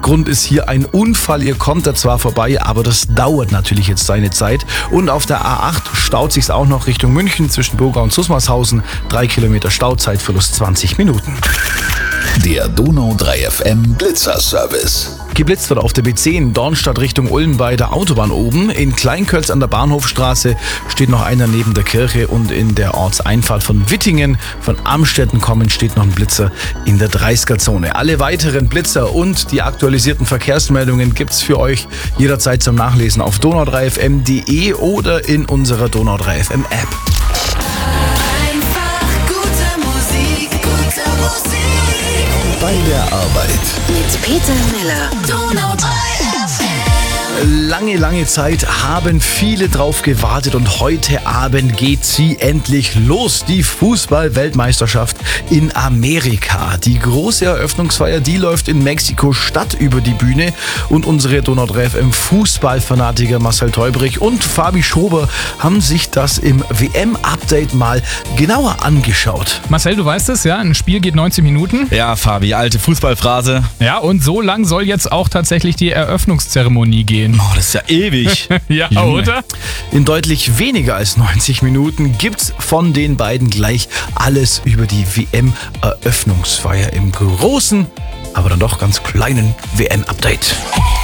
Grund ist hier ein Unfall. Ihr kommt da zwar vorbei, aber das dauert natürlich jetzt seine Zeit. Und auf der A8 staut sich's auch noch Richtung München zwischen Burgau und Susmarshausen. 3 Kilometer Stauzeitverlust 20 Minuten. Der Donau 3 FM Blitzerservice. Geblitzt wird auf der B10 Dornstadt Richtung Ulm bei der Autobahn oben. In Kleinkölz an der Bahnhofstraße steht noch einer neben der Kirche und in der Ortseinfahrt von Wittingen, von Amstetten kommend, steht noch ein Blitzer in der 30er-Zone. Alle weiteren Blitzer und die aktualisierten Verkehrsmeldungen gibt's für euch jederzeit zum Nachlesen auf donau3fm.de oder in unserer Donau 3 FM App. Bei der Arbeit. Mit Peter Miller. Donau 3 FM. Lange Zeit haben viele drauf gewartet und heute Abend geht sie endlich los. Die Fußball-Weltmeisterschaft in Amerika. Die große Eröffnungsfeier, die läuft in Mexiko-Stadt über die Bühne und unsere Donau 3 FM Fußballfanatiker Marcel Teubrich und Fabi Schober haben sich das im WM-Update mal genauer angeschaut. Marcel, du weißt es, ja, ein Spiel geht 90 Minuten. Ja, Fabi, alte Fußballphrase. Ja, und so lang soll jetzt auch tatsächlich die Eröffnungszeremonie gehen. Oh, das ist ja ewig. Ja, oder? In deutlich weniger als 90 Minuten gibt's von den beiden gleich alles über die WM-Eröffnungsfeier im großen, aber dann doch ganz kleinen WM-Update.